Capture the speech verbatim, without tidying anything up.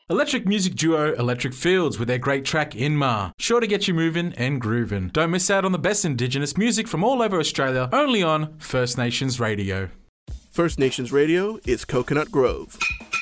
Electric music duo Electric Fields with their great track Inma, sure to get you moving and grooving. Don't miss out on the best Indigenous music from all over Australia, only on First Nations Radio. First Nations Radio is Coconut Grove.